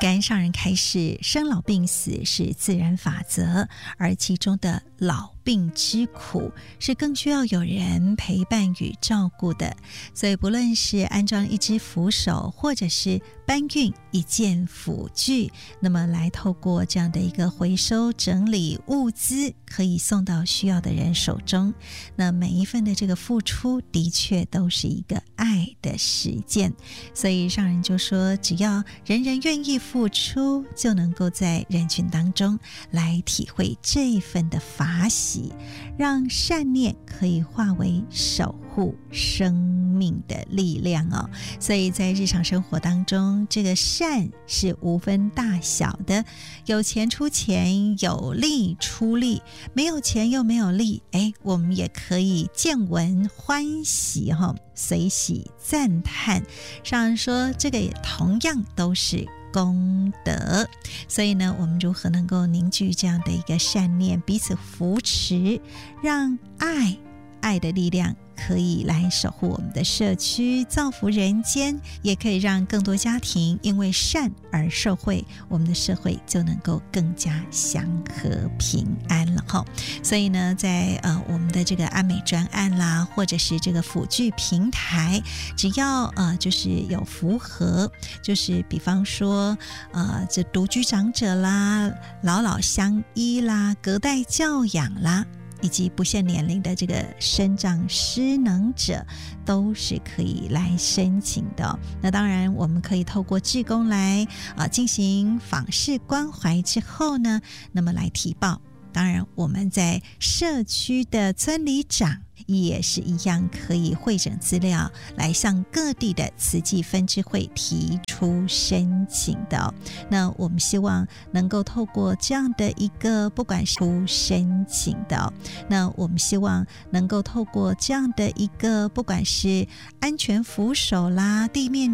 感恩上人开示，生老病死是自然法则，而其中的老病之苦是更需要有人陪伴与照顾的。所以不论是安装一只扶手，或者是搬运一件辅具，那么来透过这样的一个回收整理物资，可以送到需要的人手中，那每一份的这个付出的确都是一个爱的实践。所以上人就说，只要人人愿意付出，就能够在人群当中来体会这一份的法喜，让善念可以化为守护生命的力量哦。所以在日常生活当中，这个善是无分大小的，有钱出钱，有力出力，没有钱又没有力，我们也可以见闻欢喜随喜赞叹。上人说这个也同样都是功德。所以呢，我们如何能够凝聚这样的一个善念，彼此扶持，让爱的力量可以来守护我们的社区，造福人间，也可以让更多家庭因为善而受惠，我们的社会就能够更加祥和平安了哈。所以呢，在我们的这个安美专案啦，或者是这个辅具平台，只要就是有符合，就是比方说这独居长者啦、老老相依啦、隔代教养啦，以及不限年龄的这个身障失能者，都是可以来申请的。那当然我们可以透过志工来进行访视关怀之后呢，那么来提报。当然我们在社区的村里长也是一样，可以汇整资料来向各地的慈济分支会提出申请的那我们希望能够透过这样的一个不管是申请的那我们希望能够透过这样的一个不管是安全扶手啦、地面